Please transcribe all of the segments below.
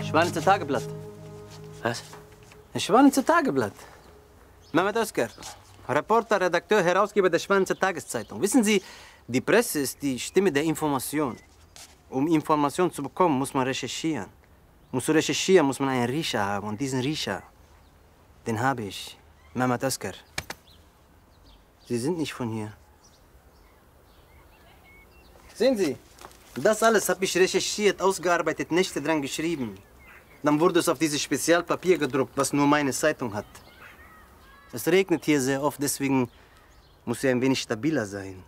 Schwanitzer Tageblatt. Was? Ein Schwanitzer Tageblatt. Mehmet Özker, Reporter, Redakteur, Herausgeber der Schwanitzer Tageszeitung. Wissen Sie, die Presse ist die Stimme der Information. Um Information zu bekommen, muss man recherchieren. Um zu recherchieren, muss man einen Riecher haben. Und diesen Riecher, den habe ich. Mehmet Özker. Sie sind nicht von hier. Sehen Sie, das alles habe ich recherchiert, ausgearbeitet, Nächte dran geschrieben. Dann wurde es auf dieses Spezialpapier gedruckt, was nur meine Zeitung hat. Es regnet hier sehr oft, deswegen muss sie ein wenig stabiler sein.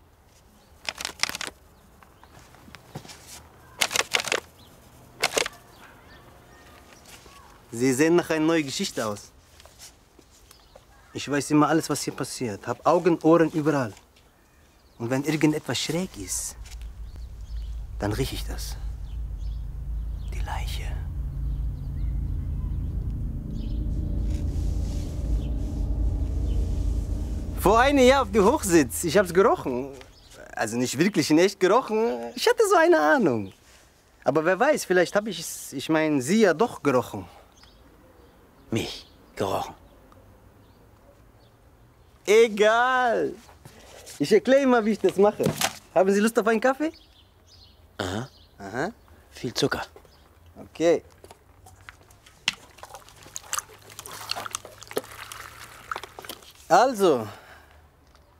Sie sehen nach einer neuen Geschichte aus. Ich weiß immer alles, was hier passiert. Hab Augen, Ohren überall. Und wenn irgendetwas schräg ist, dann rieche ich das. Die Leiche. Vor einem Jahr auf dem Hochsitz. Ich hab's gerochen. Also nicht wirklich in echt gerochen. Ich hatte so eine Ahnung. Aber wer weiß, vielleicht habe ich es, ich meine, Sie ja doch gerochen. Mich gerochen. Egal. Ich erkläre Ihnen mal, wie ich das mache. Haben Sie Lust auf einen Kaffee? Aha. Aha. Viel Zucker. Okay. Also,